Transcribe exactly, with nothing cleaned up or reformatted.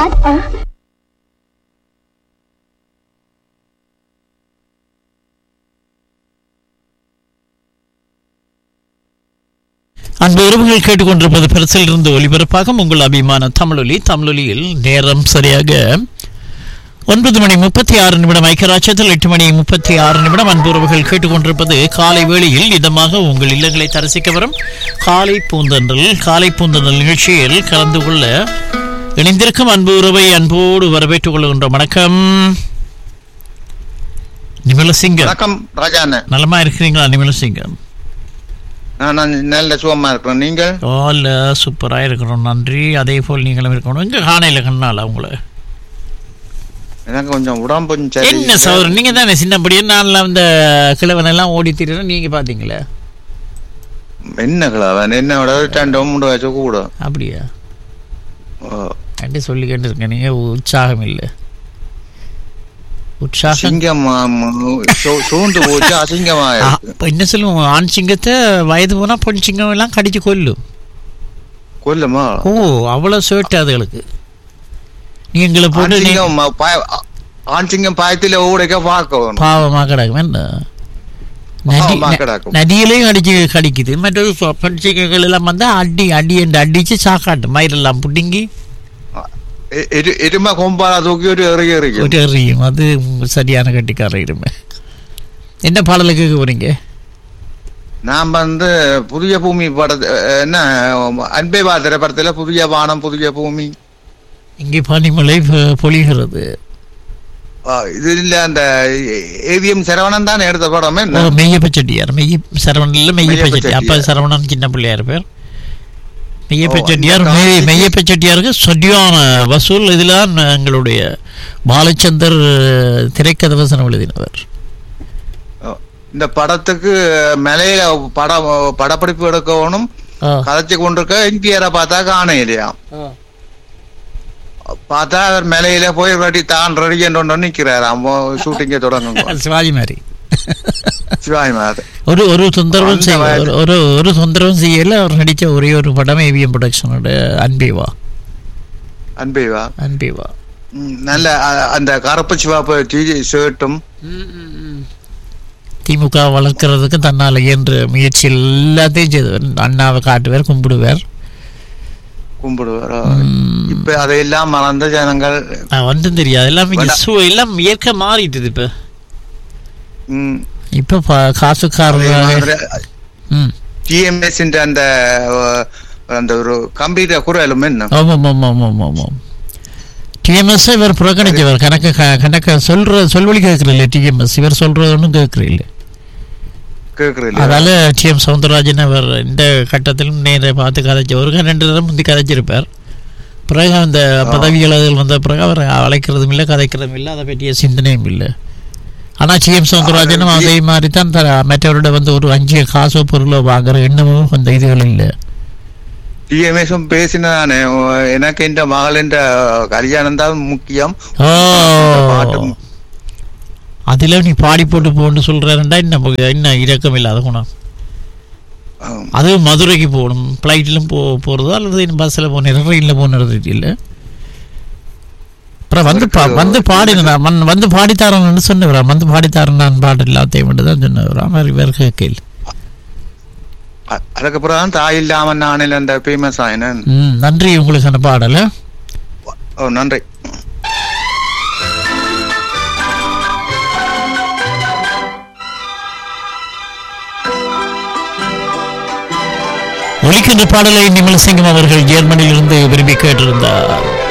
बात आ? அன்பு உறவுகள் கேட்டுக்கொண்டிருப்பது பெருசில் இருந்து ஒலிபரப்பாக உங்கள் அபிமான தமிழொலி. தமிழொலியில் நேரம் சரியாக ஒன்பது மணி முப்பத்தி ஆறு நிமிடம். ஐக்கியராட்சத்தில் எட்டு மணி முப்பத்தி ஆறு நிமிடம். அன்பு உறவுகள் கேட்டுக்கொண்டிருப்பது காலை வேளையில் இதமாக உங்கள் இல்லங்களை தரிசிக்க வரும் காலை பூந்தன்றல். காலை பூந்தன்றல் நிகழ்ச்சியில் கலந்து கொள்ள இணைந்திருக்கும் அன்பு உறவை அன்போடு வரவேற்றுக் கொள்கின்றோம். வணக்கம் நிமலசிங்கம். வணக்கம் ராஜா. நலமா இருக்கிறீங்களா நிமலசிங்கம்? நான் நல்ல சுகமா இருக்கிறேன். நீங்கள்? ஓ இல்ல சூப்பரா இருக்கிறோம், நன்றி. அதே போல் நீங்களும் இருக்கணும். இங்க காணையில கண்ணால உங்களை எனக்கு கொஞ்சம் உடம்பு என்ன சௌதரன் நீங்க தானே சின்னப்படியே நான் அந்த கிழவன் எல்லாம் ஓடி திரிறேன். நீங்க பாத்தீங்களா? என்ன கிழவன் என்னோட ரெண்டு மூணு வயசு கூட. அப்படியா? கண்டி சொல்லி கேட்டு இருக்கேன். நீங்க உற்சாகம் இல்லை. என்ன சொல்லுவோம், ஆண் சிங்கத்தை வயது போனா பொன் சிங்கம் எல்லாம் கடிச்சு கொல்லும். கொல்லுமா? ஓ அவ்வளவு சேட்டு அதுகளுக்கு. நீங்களை போட்டு ஆண் சிங்கம் பாயத்தில ஓடைக்க பார்க்க பாவமா கிடக்கும். என்ன நதியிலையும் அடிச்சு கடிக்குது. மற்றது பொன் சிங்கங்கள் எல்லாம் வந்து அடி அடி என்று அடிச்சு சாக்காட்டு மயிரெல்லாம் புடுங்கி எருமை கொம்பால தூக்கி ஒரு எறிய ஒரு எறியும். அது சரியான கட்டிக்கார எருமை. என்ன பாடல கேட்க போறீங்க? நான் வந்து புதிய பூமி படத்தை என்ன அன்பே வா திரைப்படத்துல புதிய வானம் புதிய பூமி இங்கே பனிமலை பொழிகிறது. இது இல்ல அந்த ஏவிஎம் சரவணன் தான் எடுத்த படம். மெய்யப்ப செட்டியார். மெய்ய சரவணன் இல்ல மெய்யப்ப செட்டியார். அப்ப சரவணன் சின்ன பிள்ளையார் பேர். மெய்யப்ப செட்டியார். மெய்யப்ப செட்டியாருக்கு சரியான வசூல். இதுல எங்களுடைய பாலச்சந்தர் திரைக்கதை வசனம் எழுதினவர். இந்த படத்துக்கு மலையில படம் படப்பிடிப்பு எடுக்கணும் கதைச்சு கொண்டிருக்க என்பிஆரை பார்த்தா காண இல்லையா? பார்த்தா அவர் மேலையில போய் ரெடி தான் ரெடி என்று நிக்கிறாரு. ஷூட்டிங்க தொடங்க சிவாஜி மாதிரி. சிவாஜி மாதிரி ஒரு ஒரு தொந்தரவும் செய்ய ஒரு ஒரு தொந்தரவும் செய்யல. அவர் நடிச்ச ஒரே ஒரு படம் ஏவிஎம் ப்ரொடக்ஷனோட அன்பேவா. அன்பேவா அன்பேவா நல்ல அந்த கருப்பு சிவாப்பு ஷர்ட்டும். திமுக வளர்க்கறதுக்கு தன்னால் இயன்ற முயற்சி எல்லாத்தையும் செய்தவர். அண்ணாவை காட்டுவார், கும்பிடுவார் கும்பிடுவார். இப்ப அதையெல்லாம் மறந்த ஜனங்கள் ஒன்றும் தெரியாது. எல்லாம் எல்லாம் இயற்கை மாறிட்டுது. இப்ப இப்ப காசுக்காரர் டிஎம்எஸ் அந்த அந்த ஒரு கம்ப்யூட்டர் குரலும் என்ன. ஆமாம் ஆமாம் ஆமாம் ஆமாம். டிஎம்எஸ் இவர் புறக்கணிச்சவர். கணக்கு கணக்க சொல்ற சொல்வழி கேட்கறதில்ல. டிஎம்எஸ் இவர் சொல்றது ஒன்றும் கேட்கறதில்லை. அதனால டி எம் சவுந்தரராஜன் அவர் இந்த கட்டத்திலும் நேர பார்த்து கதைச்சவருக்கு ரெண்டு நேரம் முந்தி கதைச்சிருப்பார். பிறகு அந்த பதவிகள் வந்த பிறகு அவர் அழைக்கிறதும் இல்லை, கதைக்கிறதும் இல்லை, அதை பற்றிய சிந்தனையும் இல்லை. ஆனால் டி எம் சவுந்தரராஜனும் அதே மாதிரி தான் மற்றவரோட வந்து ஒரு அஞ்சு காசோ பொருளோ வாங்குற எண்ணமும் அந்த இதுகள் இல்லை. டிஎம்எஸும் பேசினானே எனக்கு இந்த மகள் என்ற கல்யாணம் தான் முக்கியம். அதுல நீ பாடி போட்டு போன்னு சொல்றா. இன்னும் இன்னும் இரக்கம் இல்லாத குணம். அது மதுரைக்கு போகணும், பிளைட்லும் போ போறதோ அல்லது பஸ்ல போன ட்ரெயின்ல போனது இல்லை. அப்புறம் வந்து வந்து பாடினா வந்து பாடித்தாரன்னு சொன்னவரா. வந்து பாடித்தாரன் நான் பாடு எல்லாத்தையும் மட்டும் தான் சொன்னவரா. மாதிரி வேறு கேட்கல. அதுக்கப்புறம் தாய் இல்லாம நானில் அந்த ஃபேமஸ் ஆயினேன். நன்றி உங்களுக்கு அந்த பாடல. ஓ நன்றி. ஒலிக்கின்ற பாடலை நிமலசிங்கம் அவர்கள் ஜெர்மனியிலிருந்து விரும்பி கேட்டிருந்தார்.